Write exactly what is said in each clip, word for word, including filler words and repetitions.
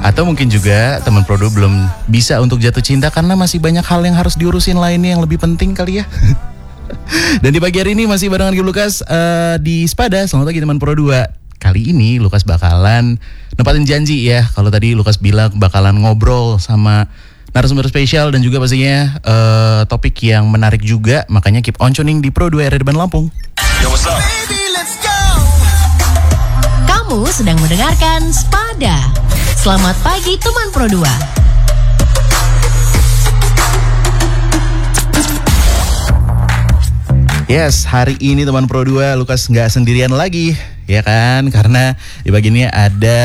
Atau mungkin juga teman Produ belum bisa untuk jatuh cinta karena masih banyak hal yang harus diurusin lainnya yang lebih penting kali ya. Dan di pagi hari ini masih barengan Gib Lukas uh, di Spada. Selamat pagi teman Pro dua. Kali ini Lukas bakalan nempatin janji ya. Kalau tadi Lukas bilang bakalan ngobrol sama narasumber spesial dan juga pastinya uh, topik yang menarik juga. Makanya keep on tuning di Pro dua R R Bandung Lampung. Yo, what's up? Kamu sedang mendengarkan Spada. Selamat pagi teman Pro dua. Yes, hari ini teman Pro dua Lukas nggak sendirian lagi, ya kan? Karena di bagian ini ada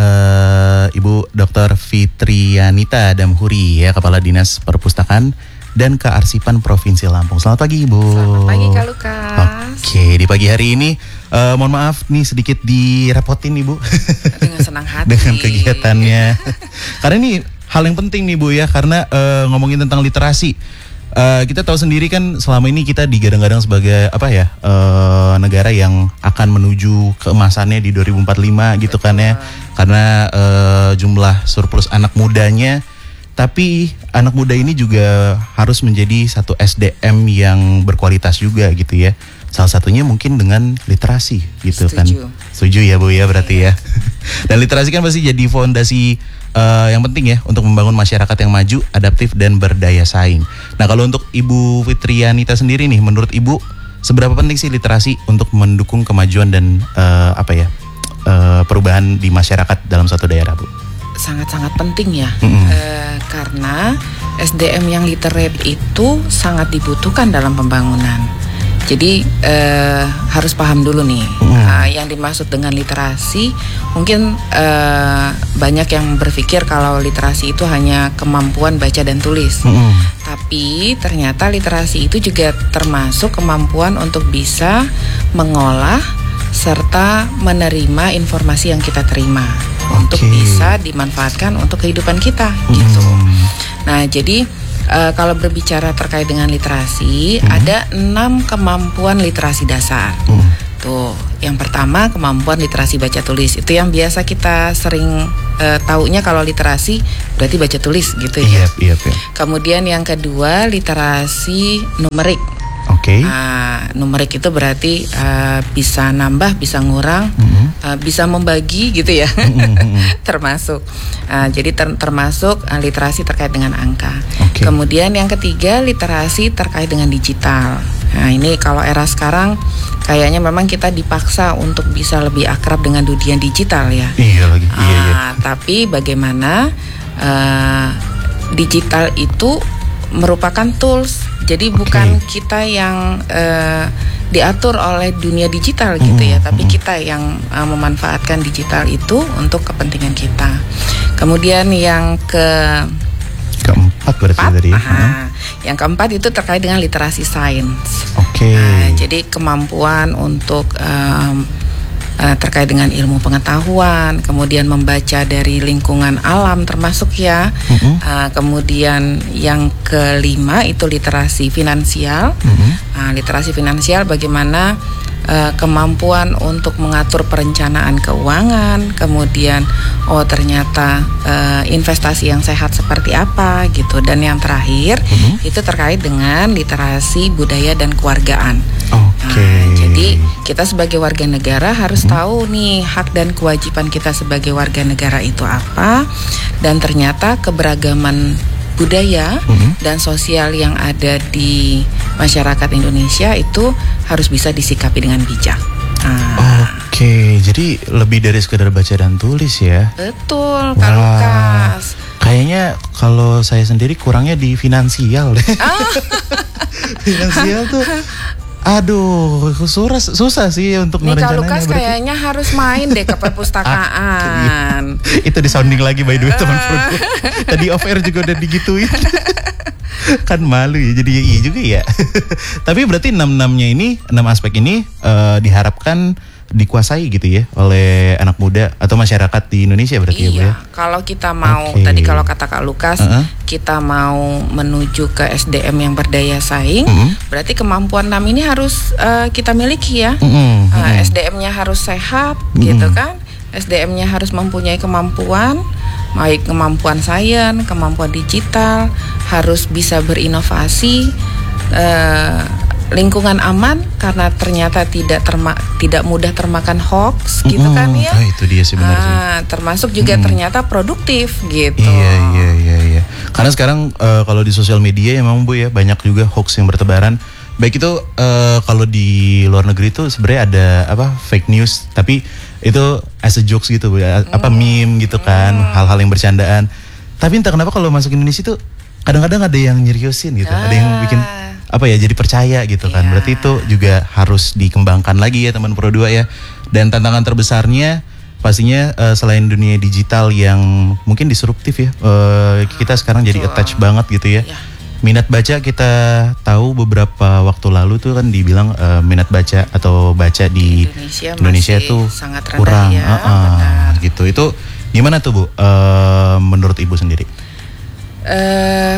uh, Ibu Doktor Fitrianita Damhuri, ya, Kepala Dinas Perpustakaan dan Kearsipan Provinsi Lampung. Selamat pagi Ibu. Selamat pagi Kak Lukas. Oke, di pagi hari ini uh, mohon maaf nih sedikit direpotin Ibu. Dengan senang hati. Dengan kegiatannya. Karena ini hal yang penting nih Bu ya, karena uh, ngomongin tentang literasi. Uh, kita tahu sendiri kan selama ini kita digadang-gadang sebagai apa ya, uh, negara yang akan menuju keemasannya di dua ribu empat puluh lima gitu. Betul. Kan ya, karena uh, jumlah surplus anak mudanya. Tapi anak muda ini juga harus menjadi satu S D M yang berkualitas juga gitu ya. Salah satunya mungkin dengan literasi gitu. Setuju. Kan. Setuju ya Bu ya berarti ya. Dan literasi kan pasti jadi fondasi uh, yang penting ya untuk membangun masyarakat yang maju, adaptif dan berdaya saing. Nah, kalau untuk Ibu Fitrianita sendiri nih, menurut Ibu seberapa penting sih literasi untuk mendukung kemajuan dan uh, apa ya uh, perubahan di masyarakat dalam suatu daerah Bu? Sangat-sangat penting ya, mm-hmm. e, karena S D M yang literate itu sangat dibutuhkan dalam pembangunan. Jadi e, harus paham dulu nih, mm. uh, yang dimaksud dengan literasi. Mungkin e, banyak yang berpikir kalau literasi itu hanya kemampuan baca dan tulis. Mm. Tapi ternyata literasi itu juga termasuk kemampuan untuk bisa mengolah serta menerima informasi yang kita terima. Okay. Untuk bisa dimanfaatkan untuk kehidupan kita gitu. Hmm. Nah, jadi uh, kalau berbicara terkait dengan literasi, hmm. ada enam kemampuan literasi dasar. Hmm. Tuh, yang pertama kemampuan literasi baca tulis. Itu yang biasa kita sering uh, taunya kalau literasi berarti baca tulis gitu ya. Yep, yep, yep. Kemudian yang kedua literasi numerik. Oke. Okay. Uh, numerik itu berarti uh, bisa nambah, bisa ngurang, mm-hmm. uh, bisa membagi gitu ya, mm-hmm. termasuk. Uh, jadi ter- termasuk uh, literasi terkait dengan angka. Okay. Kemudian yang ketiga literasi terkait dengan digital. Nah ini kalau era sekarang kayaknya memang kita dipaksa untuk bisa lebih akrab dengan dunia digital ya. Iya lagi. Uh, iya, iya. Tapi bagaimana uh, digital itu merupakan tools. Jadi okay. bukan kita yang uh, diatur oleh dunia digital gitu mm-hmm. ya, tapi kita yang uh, memanfaatkan digital itu untuk kepentingan kita. Kemudian yang ke keempat berarti empat, tadi. Aha, hmm. Yang keempat itu terkait dengan literasi sains. Oke. Okay. Uh, jadi kemampuan untuk um, Uh, terkait dengan ilmu pengetahuan, kemudian membaca dari lingkungan alam termasuk ya, mm-hmm. uh, kemudian yang kelima itu literasi finansial, mm-hmm. uh, literasi finansial bagaimana uh, kemampuan untuk mengatur perencanaan keuangan, kemudian oh ternyata uh, investasi yang sehat seperti apa gitu, dan yang terakhir mm-hmm. itu terkait dengan literasi budaya dan kewargaan. Okay. Nah, jadi kita sebagai warga negara harus hmm. tahu nih hak dan kewajiban kita sebagai warga negara itu apa, dan ternyata keberagaman budaya hmm. dan sosial yang ada di masyarakat Indonesia itu harus bisa disikapi dengan bijak. Nah. Oke, jadi lebih dari sekedar baca dan tulis ya. Betul, Kak Lukas. Kayaknya kalau saya sendiri kurangnya di finansial deh. Ah. Finansial tuh aduh, susah, susah sih untuk merencananya. Nih Kak Lukas kayaknya harus main deh ke perpustakaan. Itu di sounding lagi by the way teman Pro. Tadi off air juga udah digituin. Kan malu ya, jadi iya juga ya. Tapi berarti enam-enamnya ini, enam aspek ini uh, diharapkan dikuasai gitu ya oleh anak muda atau masyarakat di Indonesia berarti iya, ya Bu ya? Kalau kita mau, okay. tadi kalau kata Kak Lukas, uh-huh. kita mau menuju ke S D M yang berdaya saing, uh-huh. berarti kemampuan enam ini harus uh, kita miliki ya. Uh-huh. Uh, S D M-nya harus sehat, uh-huh. gitu kan? S D M-nya harus mempunyai kemampuan, baik kemampuan sains, kemampuan digital, harus bisa berinovasi, eh, lingkungan aman karena ternyata tidak terma tidak mudah termakan hoax gitu Mm-mm. kan ya. Ah, itu dia sih benar sih. Ah, termasuk juga Mm-mm. ternyata produktif gitu. Iya iya iya iya. Karena sekarang uh, kalau di sosial media emang Bu ya banyak juga hoax yang bertebaran. Baik itu uh, kalau di luar negeri itu sebenarnya ada apa fake news, tapi itu as a jokes gitu Bu ya, Mm. apa meme gitu kan, Mm. hal-hal yang bercandaan. Tapi entah kenapa kalau masuk Indonesia tuh kadang-kadang ada yang nyeriusin gitu, Ah. ada yang bikin apa ya jadi percaya gitu kan. Iya. Berarti itu juga harus dikembangkan lagi ya teman Pro dua ya. Dan tantangan terbesarnya pastinya uh, selain dunia digital yang mungkin disruptif ya, uh, kita sekarang jadi Betul. attach banget gitu ya. Ya. Minat baca kita tahu beberapa waktu lalu tuh kan dibilang uh, minat baca atau baca di Indonesia, Indonesia masih tuh sangat rendah kurang, ya, uh-uh, benar. gitu. Itu gimana tuh Bu? Uh, menurut Ibu sendiri? Eh,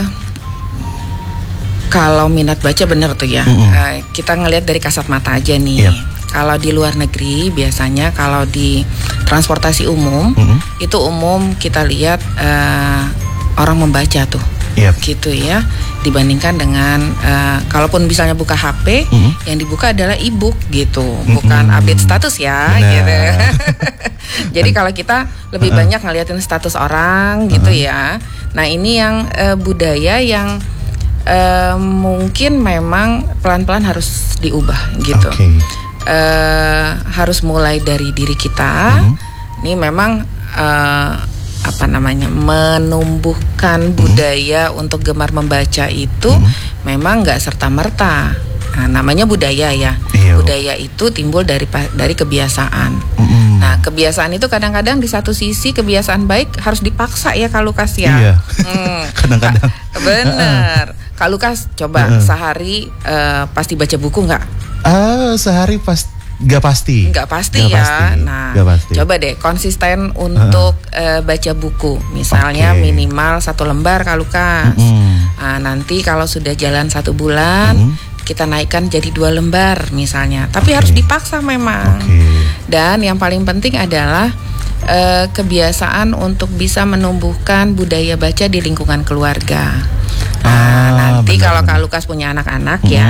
kalau minat baca bener tuh ya. Mm-mm. Eh, kita ngelihat dari kasat mata aja nih. Yep. Kalau di luar negeri biasanya kalau di transportasi umum Mm-mm. itu umum kita lihat eh, orang membaca tuh. Yep. Gitu ya. Dibandingkan dengan eh, kalaupun misalnya buka H P, Mm-mm. yang dibuka adalah e-book gitu, bukan Mm-mm. update status ya. Benar. Gitu. Jadi kalau kita lebih Uh-uh. banyak ngeliatin status orang gitu ya. Nah ini yang eh, budaya yang eh, mungkin memang pelan-pelan harus diubah gitu. Oke. Eh, harus mulai dari diri kita. Mhm. Ini memang eh, apa namanya menumbuhkan budaya untuk gemar membaca itu Mhm. memang nggak serta merta. Nah, namanya budaya ya. Iya. Budaya itu timbul dari pa- dari kebiasaan. Mm-mm. Nah, kebiasaan itu kadang-kadang di satu sisi kebiasaan baik harus dipaksa ya Kak Lukas ya. Iya. Hmm. Kadang-kadang. Ka- Bener. Kak Lukas coba Uh-uh. sehari eh, pasti baca buku nggak? Ah, sehari pas nggak pasti. Nggak pasti Nggak ya. pasti. Nah, Nggak pasti. coba deh konsisten untuk eh, baca buku. Misalnya Oke. minimal satu lembar Kak Lukas. Mm-mm. Nah, nanti kalau sudah jalan satu bulan, Mhm. kita naikkan jadi dua lembar misalnya. Tapi Oke. harus dipaksa memang. Oke. Dan yang paling penting adalah eh, kebiasaan untuk bisa menumbuhkan budaya baca di lingkungan keluarga. Nah, Ah, nanti kalau benar-benar. Kak Lukas punya anak-anak Mhm. ya,